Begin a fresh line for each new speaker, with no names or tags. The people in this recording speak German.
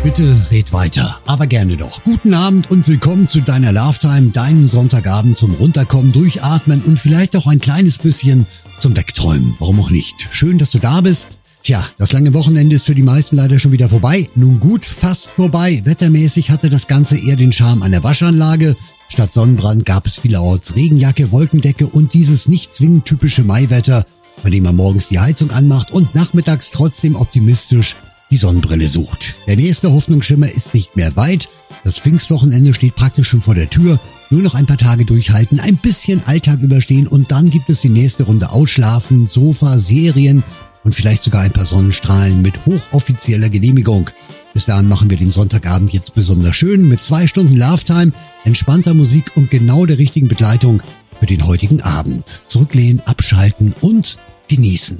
Bitte red weiter, aber gerne doch. Guten Abend und willkommen zu deiner Lovetime, deinem Sonntagabend zum Runterkommen, Durchatmen und vielleicht auch ein kleines bisschen zum Wegträumen. Warum auch nicht? Schön, dass du da bist. Tja, das lange Wochenende ist für die meisten leider schon wieder vorbei. Nun gut, fast vorbei. Wettermäßig hatte das Ganze eher den Charme einer Waschanlage. Statt Sonnenbrand gab es vielerorts Regenjacke, Wolkendecke und dieses nicht zwingend typische Maiwetter, bei dem man morgens die Heizung anmacht und nachmittags trotzdem optimistisch die Sonnenbrille sucht. Der nächste Hoffnungsschimmer ist nicht mehr weit. Das Pfingstwochenende steht praktisch schon vor der Tür. Nur noch ein paar Tage durchhalten, ein bisschen Alltag überstehen und dann gibt es die nächste Runde Ausschlafen, Sofa, Serien und vielleicht sogar ein paar Sonnenstrahlen mit hochoffizieller Genehmigung. Bis dahin machen wir den Sonntagabend jetzt besonders schön mit 2 Stunden Lovetime, entspannter Musik und genau der richtigen Begleitung für den heutigen Abend. Zurücklehnen, abschalten und genießen.